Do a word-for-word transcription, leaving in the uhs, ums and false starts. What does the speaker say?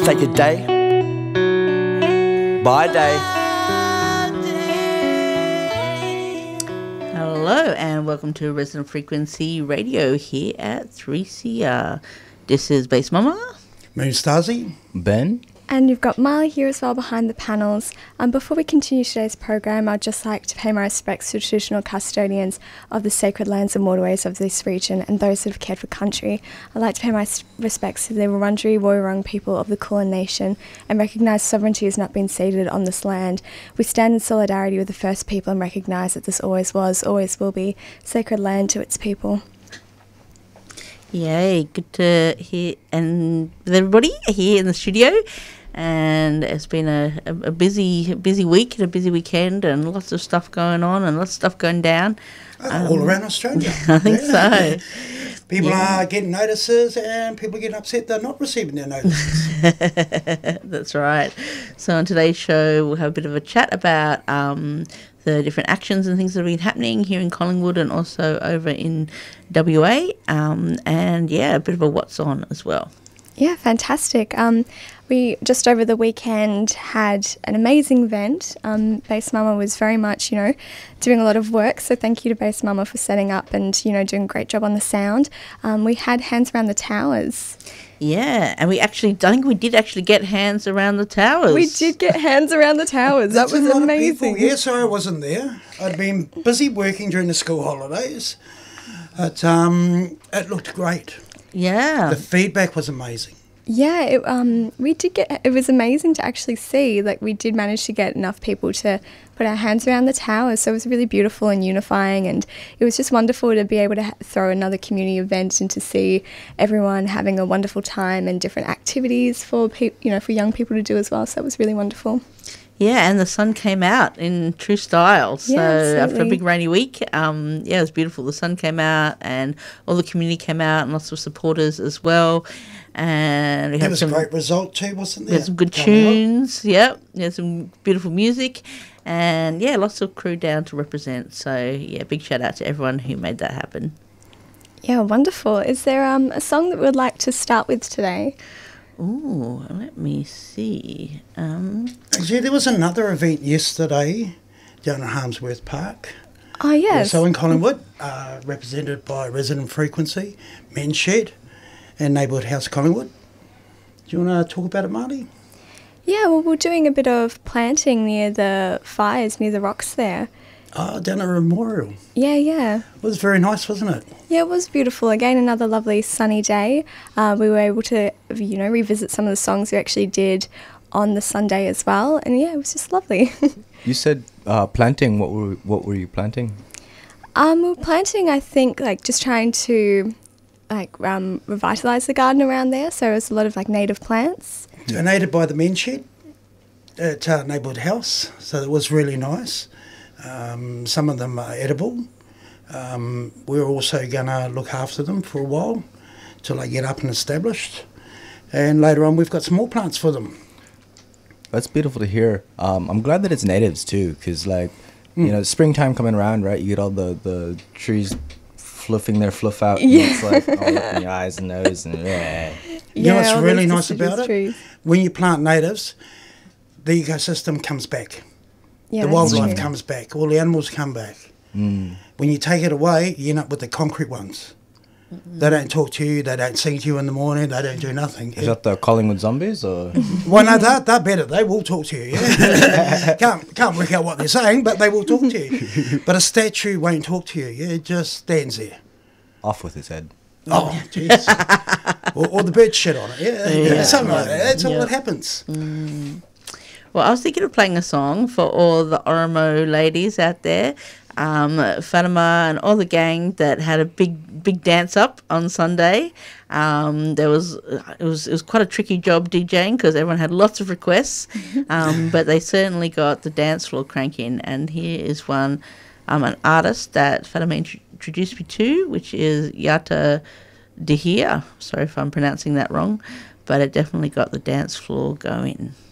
take it day by day. Hello and welcome to Resonant Frequency Radio here at three C R. This is Bass Mama, Moon Stasi, Ben. And you've got Marley here as well behind the panels. Um, before we continue today's program, I'd just like to pay my respects to traditional custodians of the sacred lands and waterways of this region and those that have cared for country. I'd like to pay my respects to the Wurundjeri Woiwurrung people of the Kulin Nation and recognise sovereignty has not been ceded on this land. We stand in solidarity with the First People and recognise that this always was, always will be, sacred land to its people. Yay, good to hear and with everybody here in the studio. And it's been a, a, a busy busy week and a busy weekend and lots of stuff going on and lots of stuff going down. Um, all around Australia. I think yeah. so. People yeah. are getting notices and people are getting upset they're not receiving their notices. That's right. So on today's show, we'll have a bit of a chat about um, the different actions and things that have been happening here in Collingwood and also over in W A. Um, and, yeah, a bit of a what's on as well. Yeah, fantastic. Um, we just over the weekend had an amazing event. Um, Bass Mama was very much, you know, doing a lot of work. So thank you to Bass Mama for setting up and, you know, doing a great job on the sound. Um, we had Hands Around the Towers. Yeah, and we actually, I think we did actually get hands around the towers. We did get hands around the towers. That was amazing. Yeah, sorry I wasn't there. I'd been busy working during the school holidays. But um, it looked great. Yeah. The feedback was amazing. Yeah, it, um, we did get, it was amazing to actually see, like we did manage to get enough people to put our hands around the towers, so it was really beautiful and unifying, and it was just wonderful to be able to ha- throw another community event and to see everyone having a wonderful time and different activities for pe- you know, for young people to do as well, so it was really wonderful. Yeah, and the sun came out in true style. So yeah, after a big rainy week, um, yeah, it was beautiful. The sun came out and all the community came out and lots of supporters as well. And we That had was some, a great result too, wasn't there? we had some good tunes, yep. We had some beautiful music and, yeah, lots of crew down to represent. So, yeah, big shout out to everyone who made that happen. Yeah, wonderful. Is there um, a song that we would like to start with today? Ooh, let me see. Um, Actually, there was another event yesterday down at Harmsworth Park. Oh, yes. So in Collingwood, uh, represented by Resonant Frequency, Men's Shed and Neighbourhood House Collingwood. Do you want to talk about it, Marty? Yeah, well, we're doing a bit of planting near the fires, near the rocks there. Oh, down at Memorial. Yeah, yeah. It was very nice, wasn't it? Yeah, it was beautiful. Again, another lovely sunny day. Uh, we were able to, you know, revisit some of the songs we actually did on the Sunday as well. And yeah, it was just lovely. You said uh, planting. What were what were you planting? Um, we were planting, I think, like just trying to like um, revitalise the garden around there. So it was a lot of like native plants. Donated by the Men's Shed at uh, Neighbourhood House. So it was really nice. Um, some of them are edible. Um, we're also going to look after them for a while till they get up and established. And later on, we've got some more plants for them. That's beautiful to hear. Um, I'm glad that it's natives too, because like, mm. you know, springtime coming around, right? You get all the, the trees fluffing their fluff out. Yeah. And it's like all up in your eyes and nose and yeah. You know Yeah, what's really nice about it? trees. When you plant natives, the ecosystem comes back. Yeah, the that's wildlife true. comes back. All the animals come back. Mm. When you take it away, you end up with the concrete ones. Mm-hmm. They don't talk to you. They don't sing to you in the morning. They don't do nothing. Is that the Collingwood zombies or? Well, no, they're, they're better. They will talk to you. Yeah? can't can't work out what they're saying, but they will talk to you. But a statue won't talk to you. Yeah, it just stands there. Off with his head. Oh, jeez. or, or the bird shit on it. Yeah, yeah. Yeah. something like that. That's all Yeah. that happens. Mm. Well, I was thinking of playing a song for all the Oromo ladies out there, um, Fatima and all the gang that had a big, big dance up on Sunday. Um, there was it was it was quite a tricky job DJing because everyone had lots of requests, um, but they certainly got the dance floor cranking. And here is one, um, an artist that Fatima int- introduced me to, which is Yata Dehia. Sorry if I'm pronouncing that wrong, but it definitely got the dance floor going.